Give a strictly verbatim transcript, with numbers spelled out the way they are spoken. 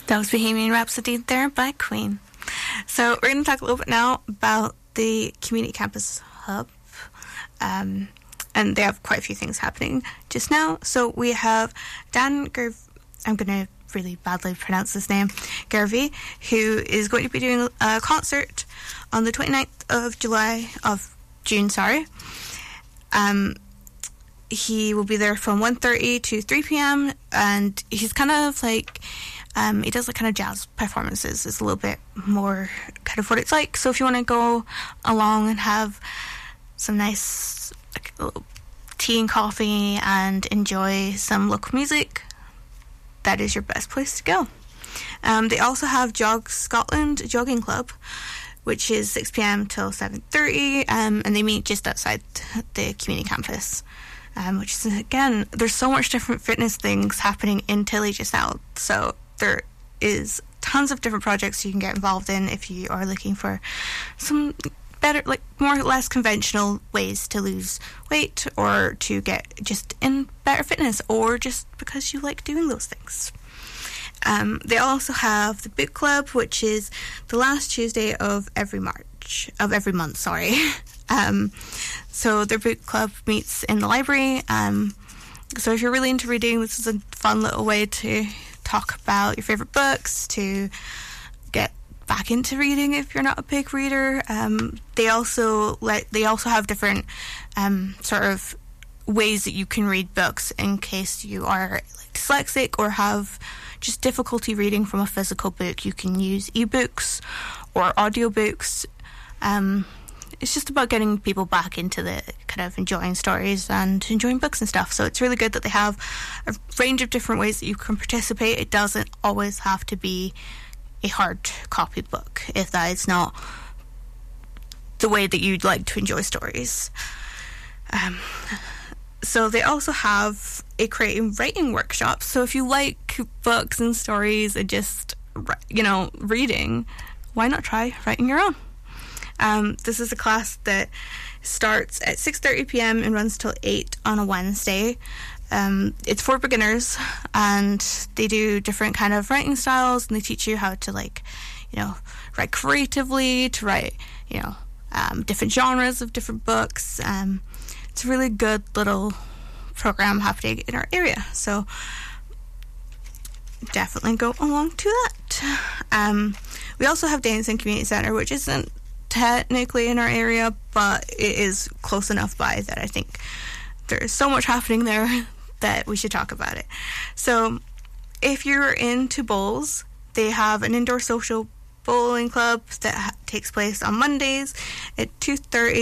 That was Bohemian Rhapsody there by Queen. So we're going to talk a little bit now about the Community Campus Hub. Um, and they have quite a few things happening just now. So we have Dan Gerv- I'm going to really badly pronounce his name, Gervais, who is going to be doing a concert on the twenty-ninth of July, of June, sorry. Um, he will be there from one thirty to three p.m. and he's kind of like... Um, he does like kind of jazz performances. It's a little bit more kind of what it's like. So if you want to go along and have some nice like, little tea and coffee and enjoy some local music, that is your best place to go. Um, they also have Jog Scotland Jogging Club, which is six p.m. till seven thirty, um, and they meet just outside the community campus. Um, which is, again, there's so much different fitness things happening in Tilly just now. So there is tons of different projects you can get involved in if you are looking for some better, like more or less conventional ways to lose weight or to get just in better fitness or just because you like doing those things. Um, they also have the book club, which is the last Tuesday of every March, of every month, sorry. um, so their book club meets in the library. Um, so if you're really into reading, this is a fun little way to talk about your favourite books, to get back into reading if you're not a big reader. Um, they also let they also have different um, sort of ways that you can read books in case you are like, dyslexic or have just difficulty reading from a physical book. You can use ebooks or audiobooks. Um, it's just about getting people back into the kind of enjoying stories and enjoying books and stuff. So it's really good that they have a range of different ways that you can participate. It doesn't always have to be a hard copy book if that is not the way that you'd like to enjoy stories. Um, so they also have a creative writing workshop. So if you like books and stories and just, you know, reading, why not try writing your own? Um, this is a class that starts at six thirty p.m. and runs till eight on a Wednesday. Um, it's for beginners, and they do different kind of writing styles, and they teach you how to, like, you know, write creatively, to write, you know, um, different genres of different books. Um, it's a really good little program happening in our area, so definitely go along to that. Um, we also have Davidson Community Centre, which isn't technically in our area, but it is close enough by that I think there's so much happening there that we should talk about it. So if you're into bowls, they have an indoor social bowling club that ha- takes place on Mondays at two thirty